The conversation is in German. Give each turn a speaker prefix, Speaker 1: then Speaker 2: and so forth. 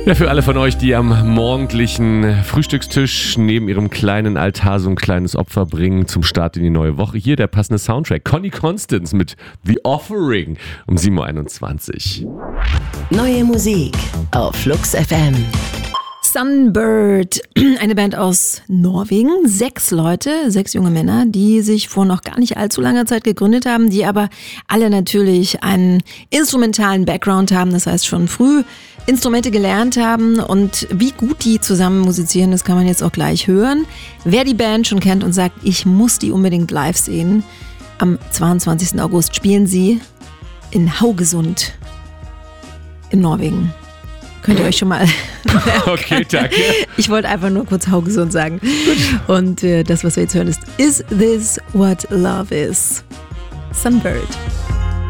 Speaker 1: Ja, für alle von euch, die am morgendlichen Frühstückstisch neben ihrem kleinen Altar so ein kleines Opfer bringen zum Start in die neue Woche. Hier der passende Soundtrack. Connie Constance mit The Offering um 7.21 Uhr.
Speaker 2: Neue Musik auf Flux FM.
Speaker 3: Sunbird, eine Band aus Norwegen. 6 Leute, 6 junge Männer, die sich vor noch gar nicht allzu langer Zeit gegründet haben, die aber alle natürlich einen instrumentalen Background haben, das heißt schon früh Instrumente gelernt haben, und wie gut die zusammen musizieren, das kann man jetzt auch gleich hören. Wer die Band schon kennt und sagt, ich muss die unbedingt live sehen, am 22. August spielen sie in Haugesund in Norwegen. Könnt ihr euch schon mal merken.
Speaker 1: Okay, danke.
Speaker 3: Ich wollte einfach nur kurz Haugesund sagen. Und das, was wir jetzt hören, ist Is This What Love Is? Sunbird.